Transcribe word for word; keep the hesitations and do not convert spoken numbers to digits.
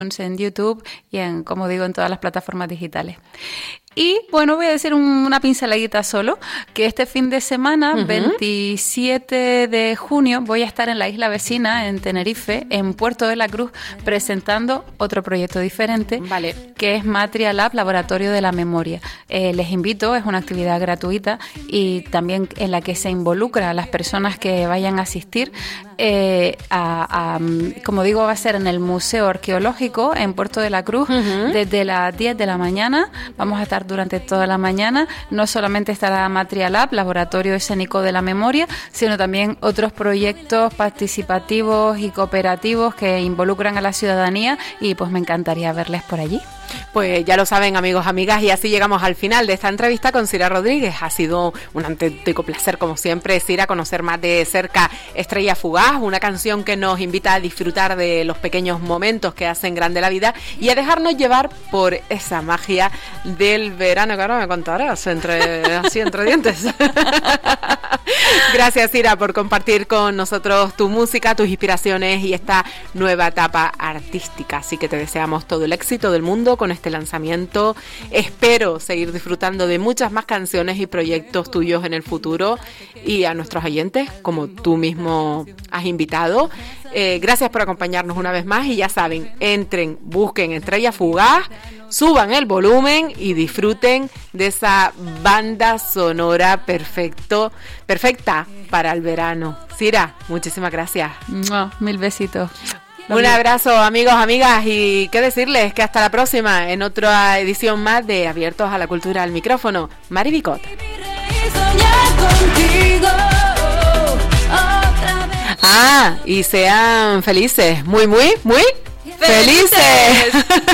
en YouTube y en, como digo, en todas las plataformas digitales. Y bueno, voy a decir un, una pinceladita solo, que este fin de semana, uh-huh. veintisiete de junio, voy a estar en la isla vecina, en Tenerife, en Puerto de la Cruz, presentando otro proyecto diferente, vale. que es Matria Lab, Laboratorio de la Memoria. Eh, les invito, es una actividad gratuita y también en la que se involucra a las personas que vayan a asistir. Eh, a, a, como digo, va a ser en el Museo Arqueológico en Puerto de la Cruz, uh-huh. desde las diez de la mañana. Vamos a estar durante toda la mañana. No solamente estará Matria Lab, Laboratorio Escénico de la Memoria, sino también otros proyectos participativos y cooperativos que involucran a la ciudadanía, y pues me encantaría verles por allí. Pues ya lo saben, amigos, amigas, y así llegamos al final de esta entrevista con Sira Rodríguez. Ha sido un auténtico placer, como siempre, Sira, conocer más de cerca Estrella Fugaz, una canción que nos invita a disfrutar de los pequeños momentos que hacen grande la vida y a dejarnos llevar por esa magia del verano, que ahora me contarás entre, así entre dientes. Gracias, Sira, por compartir con nosotros tu música, tus inspiraciones y esta nueva etapa artística. Así que te deseamos todo el éxito del mundo con este lanzamiento. Espero seguir disfrutando de muchas más canciones y proyectos tuyos en el futuro, y a nuestros oyentes, como tú mismo has invitado. Eh, gracias por acompañarnos una vez más, y ya saben, entren, busquen Estrella Fugaz, suban el volumen y disfruten de esa banda sonora perfecto, perfecta para el verano. Sira, muchísimas gracias. Oh, mil besitos. Un abrazo, amigos, amigas, y qué decirles, que hasta la próxima en otra edición más de Abiertos a la Cultura. Al micrófono, Mari Bicot. Ah, y sean felices, muy, muy, muy felices.